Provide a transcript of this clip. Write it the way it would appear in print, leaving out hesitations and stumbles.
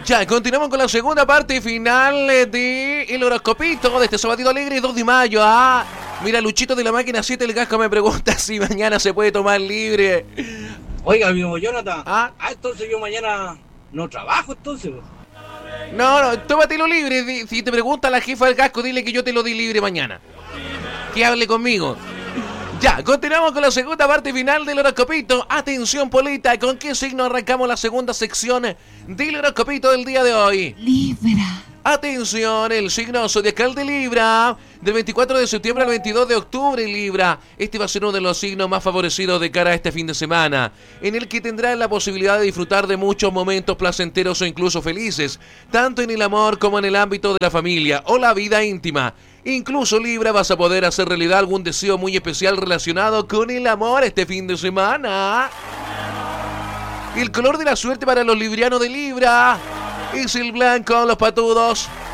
Ya, continuamos con la segunda parte final de el horoscopito de este sabadito alegre 2 de mayo. Mira, Luchito de la máquina 7 el casco me pregunta si mañana se puede tomar libre. Oiga, amigo Jonathan. Entonces yo mañana no trabajo, entonces. No, tómatelo libre. Si te pregunta la jefa del casco, dile que yo te lo di libre mañana. Que hable conmigo. Ya, continuamos con la segunda parte final del horoscopito. Atención, Polita, ¿con qué signo arrancamos la segunda sección del horoscopito del día de hoy? Libra. Atención, el signo zodiacal de Libra, del 24 de septiembre al 22 de octubre, Libra. Este va a ser uno de los signos más favorecidos de cara a este fin de semana, en el que tendrás la posibilidad de disfrutar de muchos momentos placenteros o incluso felices, tanto en el amor como en el ámbito de la familia o la vida íntima. Incluso, Libra, vas a poder hacer realidad algún deseo muy especial relacionado con el amor este fin de semana. El color de la suerte para los librianos de Libra es el blanco, los patudos.